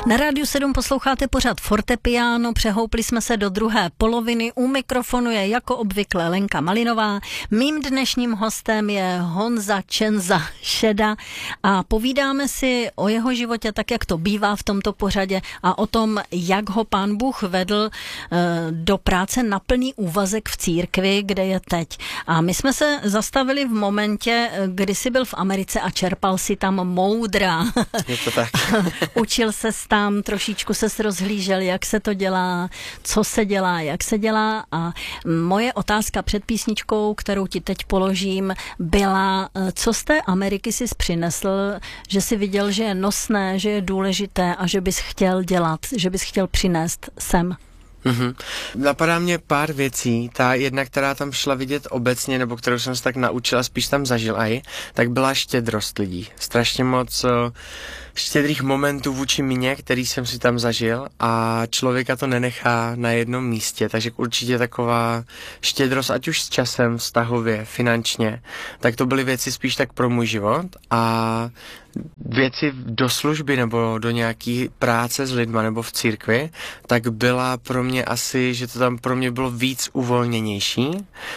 Na Rádiu 7 posloucháte pořad Fortepiano, přehoupli jsme se do druhé poloviny, u mikrofonu je jako obvykle Lenka Malinová, mým dnešním hostem je Honza Csenza Šeda a povídáme si o jeho životě tak, jak to bývá v tomto pořadě a o tom, jak ho Pán Bůh vedl do práce na plný úvazek v církvi, kde je teď. A my jsme se zastavili v momentě, kdy jsi byl v Americe a čerpal si tam moudra. Je to tak. Učil ses tam, trošičku ses rozhlížel, jak se to dělá, co se dělá, jak se dělá a moje otázka před písničkou, kterou ti teď položím, byla, co z té Ameriky jsi přinesl, že jsi viděl, že je nosné, že je důležité a že bys chtěl dělat, že bys chtěl přinést sem. Napadá mě pár věcí. Ta jedna, která tam šla vidět obecně, nebo kterou jsem se tak naučil a spíš tam zažil aj, tak byla štědrost lidí. Strašně moc štědrých momentů vůči mně, který jsem si tam zažil a člověka to nenechá na jednom místě, takže určitě taková štědrost, ať už s časem, vztahově, finančně, tak to byly věci spíš tak pro můj život a věci do služby nebo do nějaký práce s lidma nebo v církvi, tak byla pro mě asi, že to tam pro mě bylo víc uvolněnější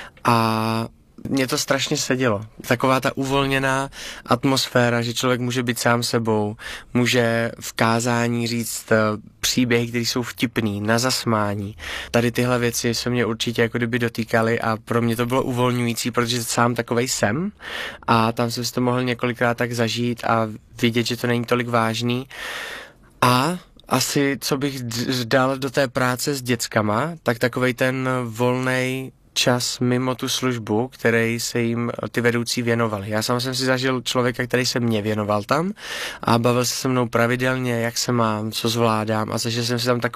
a mně to strašně sedělo. Taková ta uvolněná atmosféra, že člověk může být sám sebou, může v kázání říct příběhy, které jsou vtipný, na zasmání. Tady tyhle věci se mě určitě jako kdyby dotýkaly a pro mě to bylo uvolňující, protože sám takovej jsem a tam jsem si to mohl několikrát tak zažít a vidět, že to není tolik vážný. A asi, co bych dal do té práce s dětskama, tak takovej ten volnej čas mimo tu službu, který se jim ty vedoucí věnovali. Já sám jsem si zažil člověka, který se mě věnoval tam a bavil se mnou pravidelně, jak se mám, co zvládám a zažil jsem si tam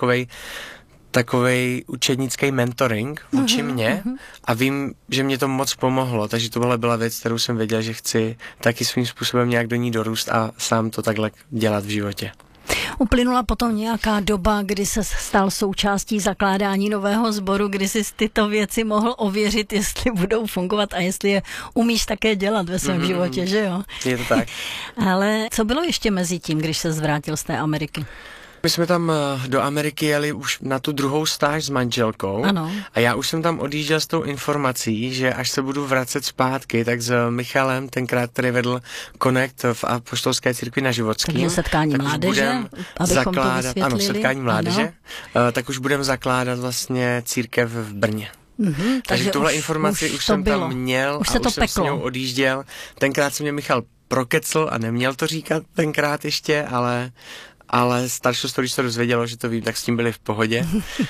takovej učednický mentoring vůči mě a vím, že mě to moc pomohlo, takže tohle byla věc, kterou jsem věděl, že chci taky svým způsobem nějak do ní dorůst a sám to takhle dělat v životě. Uplynula potom nějaká doba, kdy se stal součástí zakládání nového sboru, kdy jsi tyto věci mohl ověřit, jestli budou fungovat a jestli je umíš také dělat ve svém životě, že jo? Je to tak. Ale co bylo ještě mezi tím, když se zvrátil z té Ameriky? My jsme tam do Ameriky jeli už na tu druhou stáž s manželkou. Ano. A já už jsem tam odjížděl s tou informací, že až se budu vracet zpátky, tak s Michalem, tenkrát, který vedl Connect v Apoštolské církvi na Životským. Takže setkání mládeže, abychom to vysvětlili. Ano, setkání mládeže. Tak už budeme zakládat vlastně církev v Brně. Takže tuhle informaci už jsem tam měl už a se to už jsem s ním odjížděl. Tenkrát se mě Michal prokecl a neměl to říkat tenkrát ještě, ale staršostvo, když se dozvědělo, že to vím, tak s tím byli v pohodě.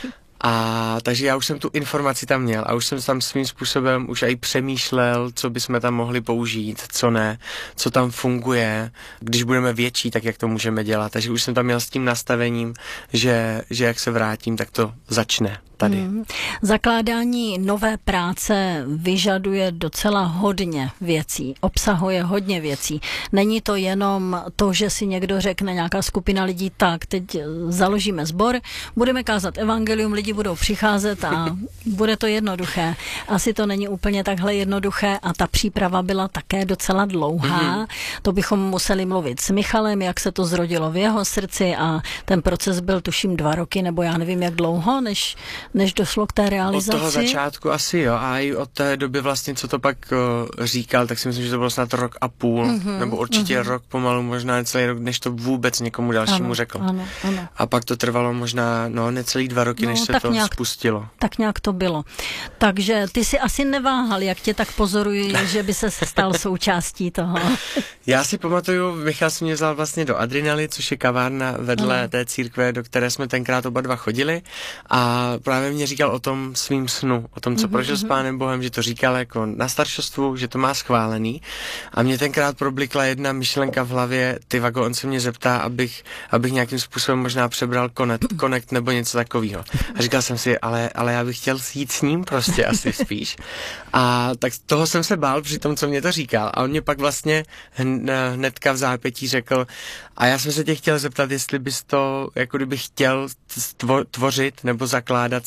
A takže já už jsem tu informaci tam měl a už jsem tam svým způsobem už i přemýšlel, co bychom tam mohli použít, co ne, co tam funguje, když budeme větší, tak jak to můžeme dělat. Takže už jsem tam měl s tím nastavením, že jak se vrátím, tak to začne tady. Zakládání nové práce vyžaduje docela hodně věcí, obsahuje hodně věcí. Není to jenom to, že si někdo řekne, nějaká skupina lidí, tak teď založíme sbor, budeme kázat evangelium, lidi budou přicházet a bude to jednoduché. Asi to není úplně takhle jednoduché a ta příprava byla také docela dlouhá. To bychom museli mluvit s Michalem, jak se to zrodilo v jeho srdci a ten proces byl tuším 2 roky, nebo já nevím jak dlouho, než došlo k té realizaci. Od toho začátku asi jo a i od té doby vlastně, co to pak říkal, tak si myslím, že to bylo snad 1,5 roku, nebo určitě rok pomalu, možná celý rok, než to vůbec někomu dalšímu řekl. Ano. A pak to trvalo možná necelých 2 roky, než se to spustilo. Tak nějak to bylo. Takže ty si asi neváhal, jak tě tak pozoruji, že by se stal součástí toho. Já si pamatuju, Michal si mě vzal vlastně do Adrenaly, což je kavárna vedle té církve, do které jsme tenkrát oba dva chodili a právě mě říkal o tom svým snu, o tom, co prožil s Pánem Bohem, že to říkal jako na staršostvu, že to má schválený a mě tenkrát problikla jedna myšlenka v hlavě, on se mě zeptá, abych nějakým způsobem možná přebral Connect nebo něco takového. A říkal jsem si, ale já bych chtěl jít s ním prostě asi spíš. A tak toho jsem se bál při tom, co mě to říkal. A on mě pak vlastně hnedka v zápětí řekl, a já jsem se tě chtěl zeptat, jestli bys to jako kdyby chtěl tvořit nebo zakládat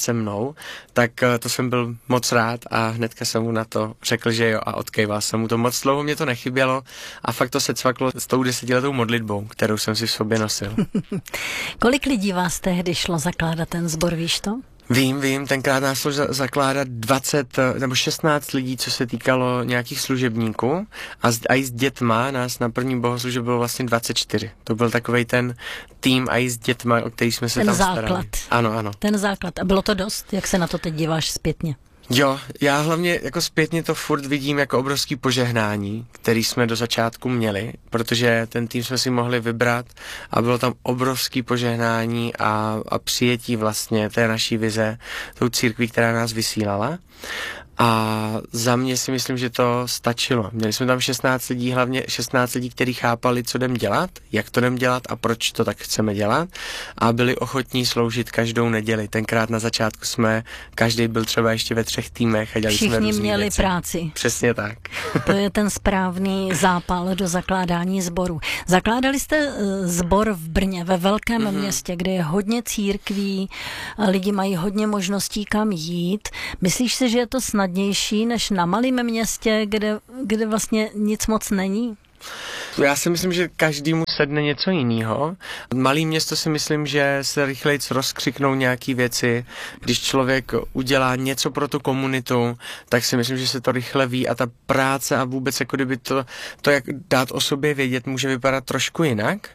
se mnou, tak to jsem byl moc rád a hnedka jsem mu na to řekl, že jo a odkejval jsem mu to. Moc dlouho mě to nechybělo a fakt to se cvaklo s tou 10letou modlitbou, kterou jsem si v sobě nosil. Kolik lidí vás tehdy šlo zakládat ten sbor, víš to? Vím, tenkrát nás šlo zakládat 20 nebo 16 lidí, co se týkalo nějakých služebníků a i s dětma nás na první bohoslužbě bylo vlastně 24. To byl takovej ten tým a i s dětma, o který jsme se ten tam základ. starali. Ano. Ten základ. A bylo to dost? Jak se na to teď díváš zpětně? Jo, já hlavně jako zpětně to furt vidím jako obrovský požehnání, který jsme do začátku měli, protože ten tým jsme si mohli vybrat a bylo tam obrovský požehnání a přijetí vlastně té naší vize, tou církví, která nás vysílala. A za mě si myslím, že to stačilo. Měli jsme tam 16 lidí, hlavně 16 lidí, kteří chápali, co jdem dělat, jak to jdem dělat a proč to tak chceme dělat a byli ochotní sloužit každou neděli. Tenkrát na začátku každý byl třeba ještě ve 3 týmech a dělali jsme různý měli věci. Práci. Přesně tak. To je ten správný zápal do zakládání sboru. Zakládali jste sbor v Brně, ve velkém městě, kde je hodně církví, lidi mají hodně možností kam jít. Myslíš si, že je to snadnější než na malém městě, kde vlastně nic moc není? Já si myslím, že každému sedne něco jiného. Malý město si myslím, že se rychleji rozkřiknou nějaký věci. Když člověk udělá něco pro tu komunitu, tak si myslím, že se to rychle ví a ta práce a vůbec jako kdyby to jak dát o sobě vědět, může vypadat trošku jinak.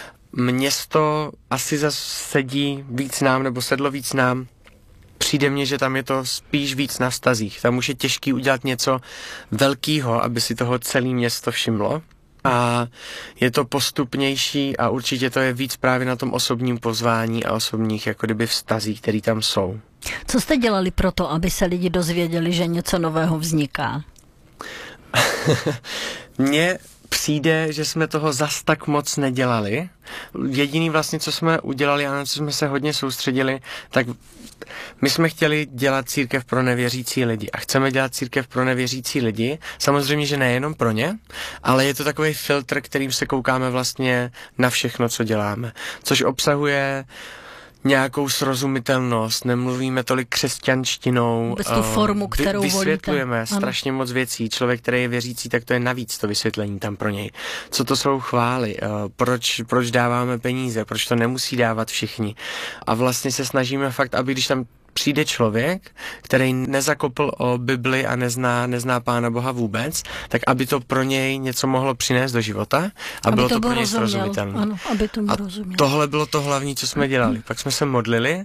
Město asi zase sedí víc nám nebo sedlo víc nám. Přijde mně, že tam je to spíš víc na vztazích. Tam už je těžký udělat něco velkého, aby si toho celé město všimlo. A je to postupnější a určitě to je víc právě na tom osobním pozvání a osobních jako kdyby vztazích, které tam jsou. Co jste dělali pro to, aby se lidi dozvěděli, že něco nového vzniká? Mně přijde, že jsme toho zas tak moc nedělali. Jediný vlastně, co jsme udělali a na co jsme se hodně soustředili, tak my jsme chtěli dělat církev pro nevěřící lidi a chceme dělat církev pro nevěřící lidi. Samozřejmě, že nejenom pro ně, ale je to takový filtr, kterým se koukáme vlastně na všechno, co děláme. Což obsahuje nějakou srozumitelnost, nemluvíme tolik křesťanštinou. Vůbec tu formu, kterou vysvětlujeme volíte. strašně moc věcí. Člověk, který je věřící, tak to je navíc to vysvětlení tam pro něj. Co to jsou chvály, proč dáváme peníze, proč to nemusí dávat všichni. A vlastně se snažíme fakt, aby když tam přijde člověk, který nezakopl o Bibli a nezná Pána Boha vůbec, tak aby to pro něj něco mohlo přinést do života a bylo to pro něj srozumitelné. Ano, aby tomu rozuměl. Tohle bylo to hlavní, co jsme dělali. Pak jsme se modlili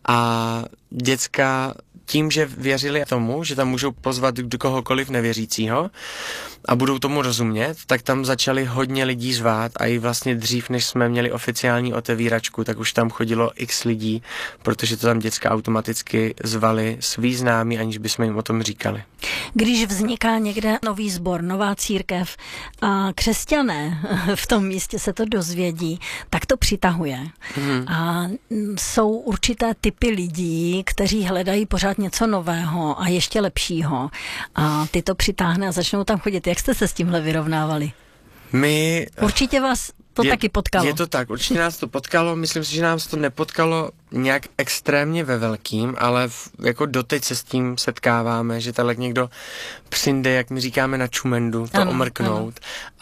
a děcka tím, že věřili tomu, že tam můžou pozvat do kohokoliv nevěřícího a budou tomu rozumět, tak tam začali hodně lidí zvát a i vlastně dřív, než jsme měli oficiální otevíračku, tak už tam chodilo x lidí, protože to tam děcka automaticky zvali svý známí, aniž bychom jim o tom říkali. Když vzniká někde nový sbor, nová církev a křesťané v tom místě se to dozvědí, tak to přitahuje. A jsou určité typy lidí, kteří hledají pořád něco nového a ještě lepšího. A ty to přitáhne a začnou tam chodit. Jak jste se s tímhle vyrovnávali? Určitě vás to taky potkalo. Je to tak, určitě nás to potkalo, myslím si, že nás to nepotkalo nějak extrémně ve velkým, ale jako doteď se s tím setkáváme, že tady někdo přijde, jak my říkáme na čumendu, to omrknout.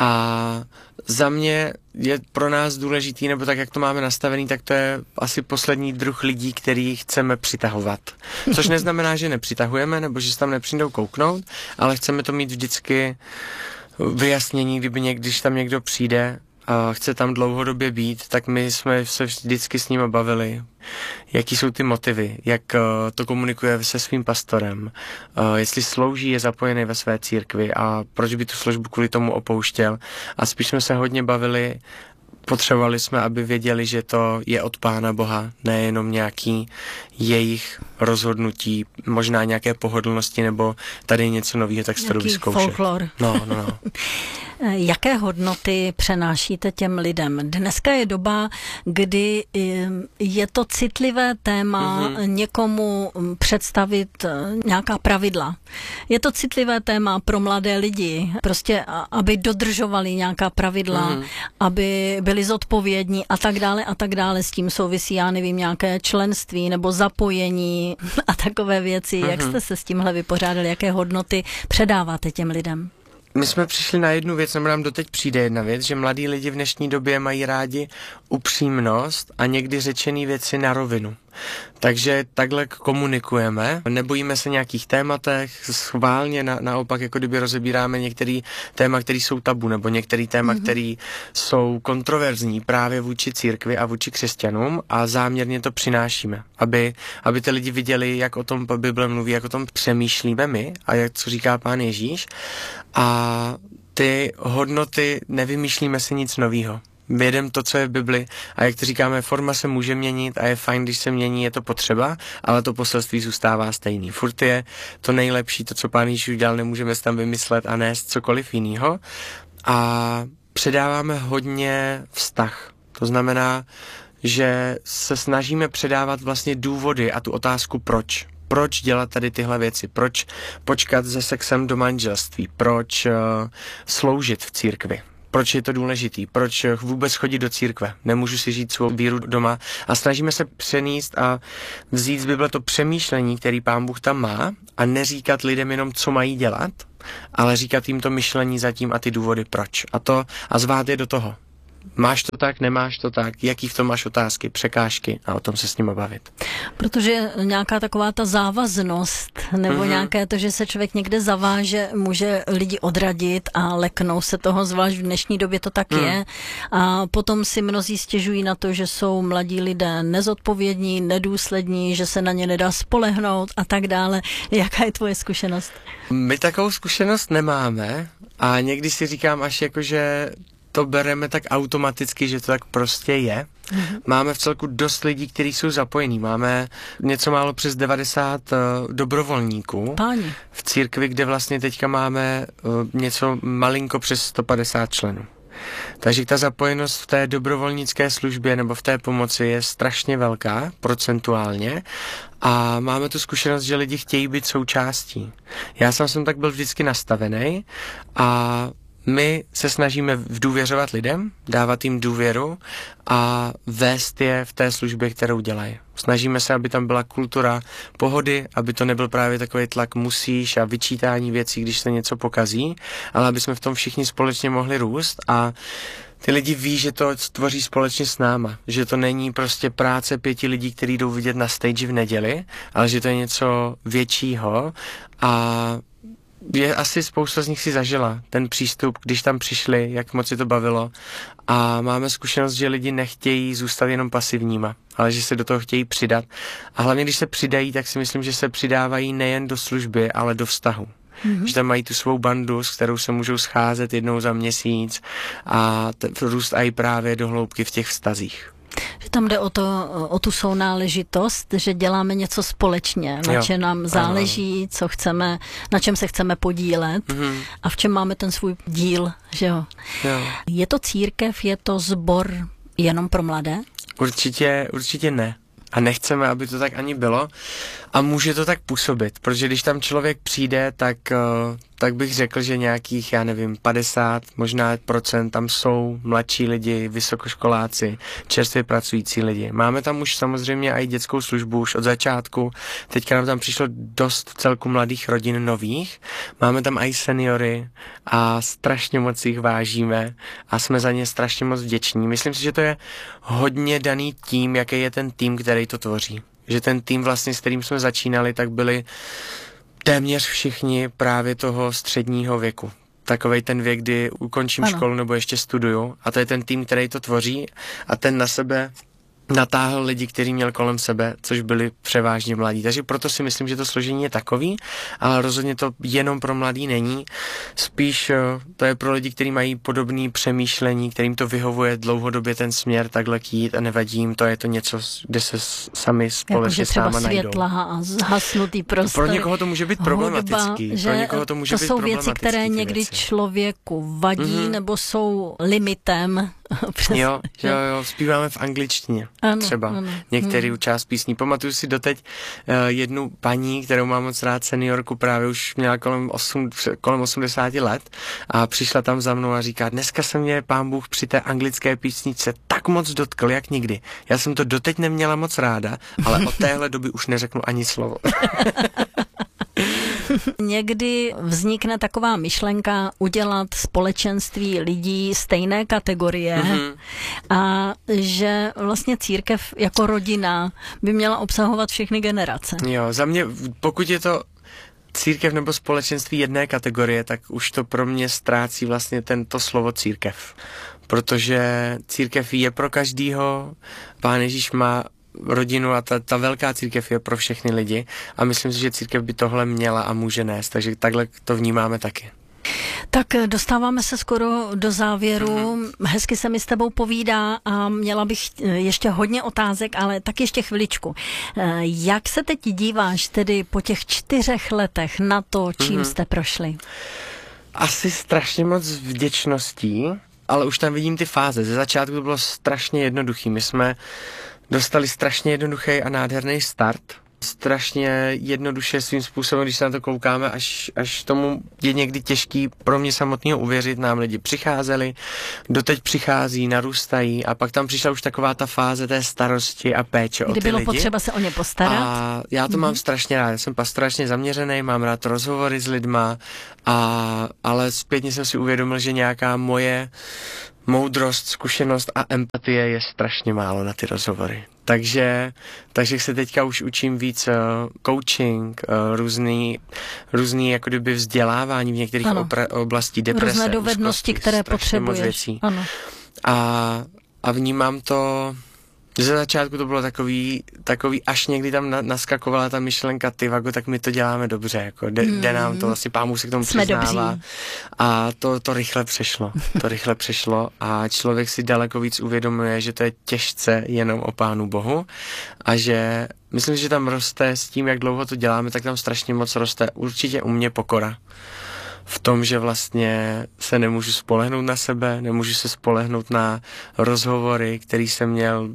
A za mě je pro nás důležitý, nebo tak, jak to máme nastavený, tak to je asi poslední druh lidí, který chceme přitahovat. Což neznamená, že nepřitahujeme, nebo že se tam nepřijdou kouknout, ale chceme to mít vždycky vyjasnění, když tam někdo přijde a chce tam dlouhodobě být, tak my jsme se vždycky s nimi bavili, jaký jsou ty motivy, jak to komunikuje se svým pastorem, jestli slouží, je zapojený ve své církvi a proč by tu službu kvůli tomu opouštěl. A spíš jsme se hodně bavili, potřebovali jsme, aby věděli, že to je od Pána Boha, nejenom nějaký jejich rozhodnutí, možná nějaké pohodlnosti, nebo tady něco nového, tak se to vyzkoušet. Folklor. No. Jaké hodnoty přenášíte těm lidem? Dneska je doba, kdy je to citlivé téma někomu představit nějaká pravidla. Je to citlivé téma pro mladé lidi, prostě aby dodržovali nějaká pravidla, aby byli zodpovědní a tak dále a tak dále. S tím souvisí, já nevím, nějaké členství nebo zapojení kázání a takové věci. Jak jste se s tímhle vypořádali? Jaké hodnoty předáváte těm lidem? My jsme přišli na jednu věc, nebo nám doteď přijde jedna věc, že mladí lidi v dnešní době mají rádi upřímnost a někdy řečený věci na rovinu. Takže takhle komunikujeme, nebojíme se nějakých tématech, schválně naopak, jako kdyby rozebíráme některý téma, který jsou tabu, nebo některý téma, který jsou kontroverzní právě vůči církvi a vůči křesťanům a záměrně to přinášíme, aby ty lidi viděli, jak o tom Bible mluví, jak o tom přemýšlíme my a jak co říká Pán Ježíš. A ty hodnoty nevymýšlíme si nic novýho. Vědem to, co je v Bibli a jak to říkáme, forma se může měnit a je fajn, když se mění, je to potřeba, ale to poselství zůstává stejný. Furt je to nejlepší, to, co Pán Ježíš udělal, nemůžeme si tam vymyslet a nést cokoliv jinýho. A předáváme hodně vztah. To znamená, že se snažíme předávat vlastně důvody a tu otázku proč. Proč dělat tady tyhle věci? Proč počkat se sexem do manželství? Proč sloužit v církvi? Proč je to důležitý? Proč vůbec chodit do církve? Nemůžu si žít svou víru doma. A snažíme se přenést a vzít z Bible to přemýšlení, který Pán Bůh tam má a neříkat lidem jenom, co mají dělat, ale říkat jim to myšlení zatím a ty důvody proč. A zvát je do toho. Máš to tak, nemáš to tak, jaký v tom máš otázky, překážky a o tom se s ním bavit. Protože nějaká taková ta závaznost, nebo nějaké to, že se člověk někde zaváže, může lidi odradit a leknou se toho, zvlášť v dnešní době to tak je. A potom si mnozí stěžují na to, že jsou mladí lidé nezodpovědní, nedůslední, že se na ně nedá spolehnout a tak dále. Jaká je tvoje zkušenost? My takovou zkušenost nemáme a někdy si říkám až jako, že to bereme tak automaticky, že to tak prostě je. Máme v celku dost lidí, kteří jsou zapojení. Máme něco málo přes 90 dobrovolníků. Páni. V církvi, kde vlastně teďka máme něco malinko přes 150 členů. Takže ta zapojenost v té dobrovolnické službě nebo v té pomoci je strašně velká, procentuálně. A máme tu zkušenost, že lidi chtějí být součástí. Já sám jsem tak byl vždycky nastavený a my se snažíme vdůvěřovat lidem, dávat jim důvěru a vést je v té službě, kterou dělají. Snažíme se, aby tam byla kultura pohody, aby to nebyl právě takový tlak musíš a vyčítání věcí, když se něco pokazí, ale aby jsme v tom všichni společně mohli růst a ty lidi ví, že to tvoří společně s náma, že to není prostě práce 5 lidí, kteří jdou vidět na stage v neděli, ale že to je něco většího a je asi spousta z nich si zažila ten přístup, když tam přišli, jak moc je to bavilo a máme zkušenost, že lidi nechtějí zůstat jenom pasivníma, ale že se do toho chtějí přidat a hlavně, když se přidají, tak si myslím, že se přidávají nejen do služby, ale do vztahu. Že tam mají tu svou bandu, s kterou se můžou scházet jednou za měsíc a růst i právě do hloubky v těch vztazích. Že tam jde o tu sounáležitost, že děláme něco společně, na čem nám záleží, co chceme, na čem se chceme podílet a v čem máme ten svůj díl, že jo. Je to církev, je to sbor jenom pro mladé? Určitě ne. A nechceme, aby to tak ani bylo. A může to tak působit, protože když tam člověk přijde, tak bych řekl, že nějakých, 50 možná procent tam jsou mladší lidi, vysokoškoláci, čerstvě pracující lidi. Máme tam už samozřejmě i dětskou službu už od začátku. Teďka nám tam přišlo dost celku mladých rodin nových. Máme tam i seniory a strašně moc jich vážíme a jsme za ně strašně moc vděční. Myslím si, že to je hodně daný tím, jaký je ten tým, který to tvoří. Že ten tým vlastně, s kterým jsme začínali, tak byli téměř všichni právě toho středního věku. Takovej ten věk, kdy ukončím školu nebo ještě studuju a to je ten tým, který to tvoří a ten na sebe natáhl lidi, kteří měl kolem sebe, což byli převážně mladí. Takže proto si myslím, že to složení je takový, ale rozhodně to jenom pro mladý není. Spíš to je pro lidi, kteří mají podobné přemýšlení, kterým to vyhovuje dlouhodobě ten směr takhle jít a nevadí jim to, je to něco, kde se sami společně s náma najdou. Jako světla a zhasnutý prostor. Pro někoho to může být problematický. Hudba, pro někoho to může to být jsou věci, které někdy člověku vadí nebo jsou limitem Jo, zpíváme v angličtině třeba. Ano. Některý část písní. Pamatuju si doteď jednu paní, kterou mám moc rád, seniorku, právě už měla kolem 80 let a přišla tam za mnou a říká, dneska se mě Pán Bůh při té anglické písničce tak moc dotkl, jak nikdy. Já jsem to doteď neměla moc ráda, ale od téhle doby už neřeknu ani slovo. Někdy vznikne taková myšlenka udělat společenství lidí stejné kategorie a že vlastně církev jako rodina by měla obsahovat všechny generace. Jo, za mě, pokud je to církev nebo společenství jedné kategorie, tak už to pro mě ztrácí vlastně tento slovo církev. Protože církev je pro každýho, Pán Ježíš má rodinu a ta velká církev je pro všechny lidi a myslím si, že církev by tohle měla a může nést, takže takhle to vnímáme taky. Tak dostáváme se skoro do závěru. Hezky se mi s tebou povídá a měla bych ještě hodně otázek, ale tak ještě chviličku. Jak se teď díváš tedy po těch 4 letech na to, čím jste prošli? Asi strašně moc vděčností, ale už tam vidím ty fáze. Ze začátku to bylo strašně jednoduchý. My jsme dostali strašně jednoduchý a nádherný start. Strašně jednoduše svým způsobem, když se na to koukáme, až tomu je někdy těžký pro mě samotného uvěřit, nám lidi přicházeli, doteď přichází, narůstají a pak tam přišla už taková ta fáze té starosti a péče o ty lidi. Kdy bylo potřeba se o ně postarat. A já to mám strašně rád, já jsem pastoračně zaměřený, mám rád rozhovory s lidma, ale zpětně jsem si uvědomil, že nějaká moje moudrost, zkušenost a empatie je strašně málo na ty rozhovory. Takže se teďka už učím víc coaching, různý jako kdyby vzdělávání v některých oblastí, deprese, různé dovednosti, které potřebuješ. Ano. A vnímám to, ze začátku to bylo takový až někdy tam naskakovala ta myšlenka, ty Vago, tak my to děláme dobře, jako jde nám to, vlastně Pán Bůh se k tomu přiznává. A to rychle přešlo a člověk si daleko víc uvědomuje, že to je těžce jenom o Pánu Bohu a že myslím, že tam roste s tím, jak dlouho to děláme, tak tam strašně moc roste určitě u mě pokora. V tom, že vlastně se nemůžu spolehnout na sebe, nemůžu se spolehnout na rozhovory, který jsem měl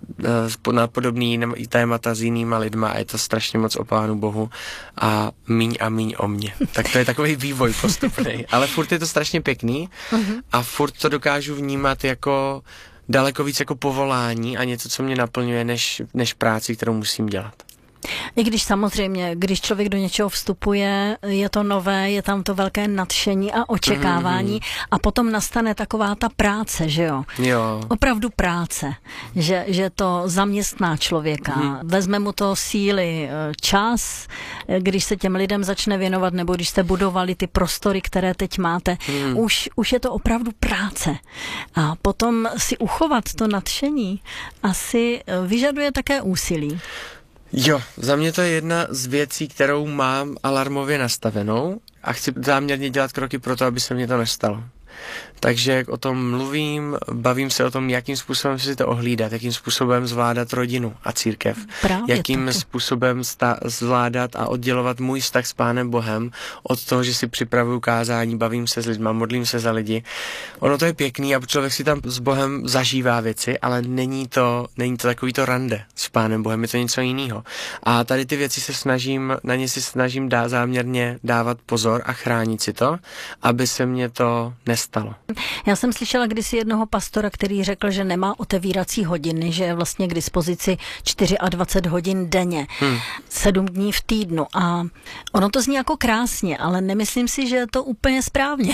na podobný témata s jinýma lidma a je to strašně moc o Pánu Bohu a míň o mě. Tak to je takový vývoj postupný. Ale furt je to strašně pěkný a furt to dokážu vnímat jako daleko víc jako povolání a něco, co mě naplňuje, než práci, kterou musím dělat. I když samozřejmě, když člověk do něčeho vstupuje, je to nové, je tam to velké nadšení a očekávání a potom nastane taková ta práce, že jo? Jo. Opravdu práce, že to zaměstná člověka, vezme mu to síly, čas, když se těm lidem začne věnovat, nebo když jste budovali ty prostory, které teď máte, už je to opravdu práce. A potom si uchovat to nadšení asi vyžaduje také úsilí. Jo, za mě to je jedna z věcí, kterou mám alarmově nastavenou a chci záměrně dělat kroky pro to, aby se mně to nestalo. Takže o tom mluvím, bavím se o tom, jakým způsobem si to ohlídat, jakým způsobem zvládat rodinu a církev, jakým způsobem zvládat a oddělovat můj vztah s Pánem Bohem od toho, že si připravuju kázání, bavím se s lidma, modlím se za lidi. Ono to je pěkný a člověk si tam s Bohem zažívá věci, ale není to takový to rande s Pánem Bohem, je to něco jiného. A tady ty věci na ně si snažím záměrně dávat pozor a chránit si to, aby se mně to nestalo. Já jsem slyšela kdysi jednoho pastora, který řekl, že nemá otevírací hodiny, že je vlastně k dispozici 24 hodin denně, 7 dní v týdnu a ono to zní jako krásně, ale nemyslím si, že je to úplně správně.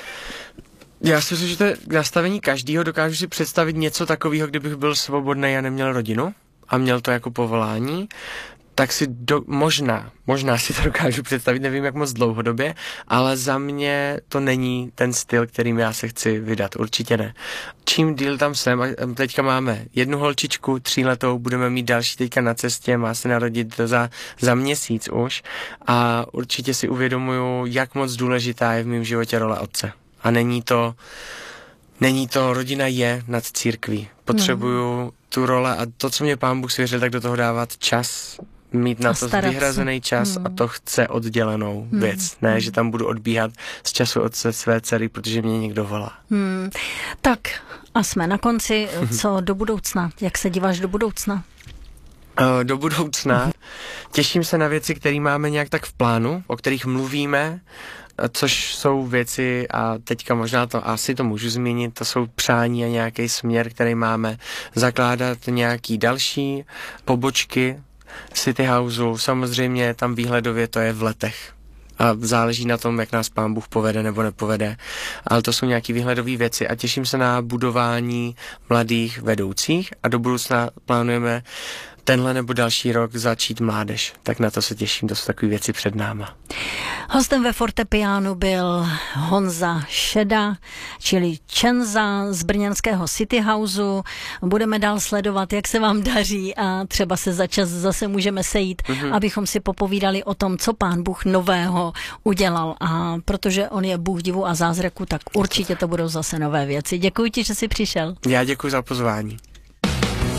Já si myslím, že to je nastavení každýho, dokážu si představit něco takového, kdybych byl svobodný a neměl rodinu a měl to jako povolání, tak si možná si to dokážu představit, nevím jak moc dlouhodobě, ale za mě to není ten styl, kterým já se chci vydat, určitě ne. Čím díl tam jsem, a teďka máme jednu holčičku, 3letou, budeme mít další teďka na cestě, má se narodit za měsíc už a určitě si uvědomuju, jak moc důležitá je v mém životě role otce. A není to, rodina je nad církví. Potřebuju tu role a to, co mě Pán Bůh svěřil, tak do toho dávat čas, mít na to vyhrazený čas a to chce oddělenou věc. Ne, že tam budu odbíhat z času od své dcery, protože mě někdo volá. Tak A jsme na konci. Co do budoucna? Jak se díváš do budoucna? Do budoucna těším se na věci, které máme nějak tak v plánu, o kterých mluvíme, což jsou věci, a teďka možná to asi to můžu zmínit, to jsou přání a nějaký směr, který máme, zakládat nějaký další pobočky City Houseu. Samozřejmě tam výhledově to je v letech. A záleží na tom, jak nás Pán Bůh povede nebo nepovede. Ale to jsou nějaké výhledové věci a těším se na budování mladých vedoucích a do budoucna plánujeme tenhle nebo další rok začít mládež. Tak na to se těším, to jsou takové věci před náma. Hostem ve fortepiánu byl Honza Šeda, čili Čenza z brněnského City Houseu. Budeme dál sledovat, jak se vám daří a třeba se za čas zase můžeme sejít, abychom si popovídali o tom, co Pán Bůh nového udělal. A protože on je Bůh divu a zázraku, tak určitě to budou zase nové věci. Děkuji ti, že jsi přišel. Já děkuji za pozvání.